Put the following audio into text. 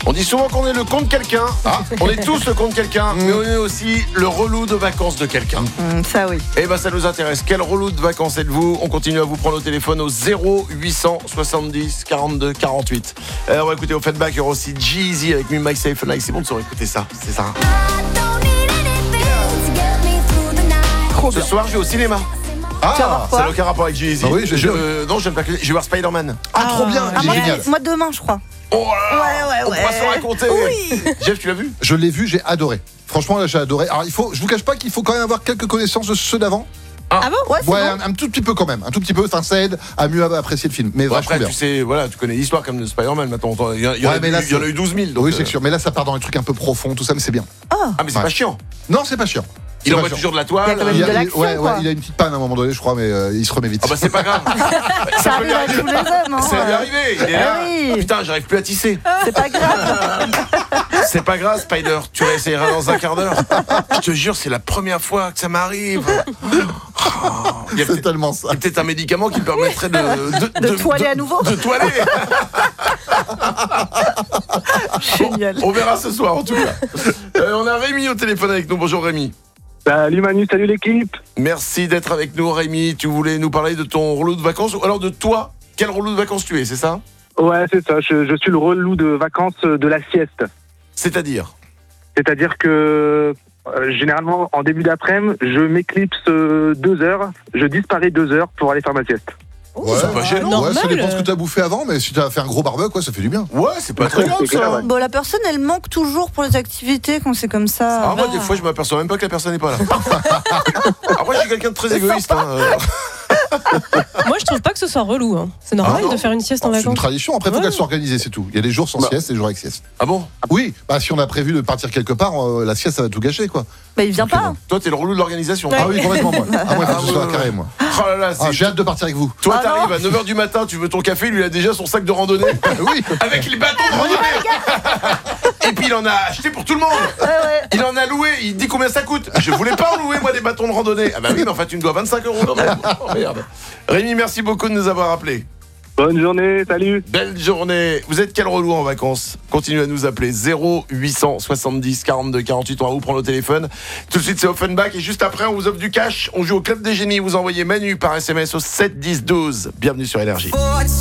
On dit souvent qu'on est le con de quelqu'un. On est tous le con de quelqu'un, mais on est aussi le relou de vacances de quelqu'un. Ça oui. Et ben ça nous intéresse. Quel relou de vacances êtes-vous ? On continue à vous prendre au téléphone au 0870 42 48. On va écouter Offenbach, il y aura aussi Jeezy avec Me, Myself and I. C'est bon de se réécouter ça, c'est ça. Ce soir, je vais au cinéma. Ah, ça n'a aucun rapport avec Jeezy. Ah oui, non, j'aime pas. Je vais voir Spider-Man. Ah, trop bien, il est génial. Moi demain, je crois. Oh là là, Ouais. on pourra se raconter. Oui. Jeff, tu l'as vu ? Je l'ai vu, j'ai adoré. Franchement, là, j'ai adoré. Alors, je vous cache pas qu'il faut quand même avoir quelques connaissances de ceux d'avant. Ah bon ? Ouais, c'est Ouais, bon. un tout petit peu quand même. Un tout petit peu, ça aide à mieux apprécier le film. Mais Bon, vachement après, bien. tu sais, voilà, tu connais l'histoire comme de Spider-Man maintenant. Il y en a eu 12 000. Donc, Oui, c'est sûr. Mais là, ça part dans des trucs un peu profonds, tout ça, mais c'est bien. Ah, mais c'est Ouais. pas chiant. Non, c'est pas chiant. Il envoie toujours de la toile. Il y a quand même de l'action, quoi. Il a une petite panne à un moment donné, je crois, mais il se remet vite. Ah bah c'est pas grave. Ça arrive à tous les hommes. Hein. Ça lui est arrivé. Il est là. Oui. Oh, putain, j'arrive plus à tisser. C'est pas grave. C'est pas grave, Spider. Tu réessayeras dans un quart d'heure. Je te jure, c'est la première fois que ça m'arrive. Il y a C'est peut-être- tellement ça. il y a peut-être un médicament qui me permettrait De toiler à nouveau. De toiler. Génial. On verra ce soir en tout cas. On a Rémi au téléphone avec nous. Bonjour Rémi. Salut Manu, salut l'équipe. Merci d'être avec nous Rémi. Tu voulais nous parler de ton relou de vacances ou alors de toi. Quel relou de vacances tu es, c'est ça ? Ouais, c'est ça, je suis le relou de vacances de la sieste. C'est-à-dire ? C'est-à-dire que généralement, en début d'après-midi, je m'éclipse 2 heures, je disparais 2 heures pour aller faire ma sieste. Ouais, c'est pas gênant. Ouais, ça normal. dépend ce que t'as bouffé avant, mais si t'as fait un gros barbecue, ça fait du bien. Ouais, c'est pas très grave C'est clair, ça. ouais. Bon, la personne, elle manque toujours pour les activités quand c'est comme ça. Ah, moi, des fois, je m'aperçois même pas que la personne n'est pas là. Après, je suis quelqu'un de très égoïste. Moi, je trouve pas que ce soit relou. Hein. C'est normal Ah non. de faire une sieste en C'est une vacances. tradition, après, il faut Ouais. qu'elle soit organisée, c'est tout. Il y a des jours sans sieste et des jours avec sieste. Ah bon ? Oui, bah si on a prévu de partir quelque part, la sieste, ça va tout gâcher, quoi. Bah, il vient pas. Toi, t'es le relou de l'organisation. Ouais. Ah oui, complètement, moi. Ah, moi, il faut que ce soit ouais, carré, ouais. moi. Oh là là, Ah, j'ai hâte de partir avec vous. Toi, Ah t'arrives non. à 9h du matin, tu veux ton café, lui, il a déjà son sac de randonnée. Oui. Avec les bâtons de randonnée. Et puis, il en a acheté pour tout le monde. Il en a loué, il dit combien ça coûte. Je voulais pas en louer, moi, des bâtons de randonnée. Ah bah oui, mais en fait, tu me dois 25 €. Non, oh, merde. Rémi, merci beaucoup de nous avoir appelés. Bonne journée, salut. Belle journée. Vous êtes quel relou en vacances ? Continuez à nous appeler 0870 42 48. On va vous prendre au téléphone. Tout de suite, c'est Offenbach. Et juste après, on vous offre du cash. On joue au Club des Génies. Vous envoyez Manu par SMS au 7 10 12. Bienvenue sur Énergie.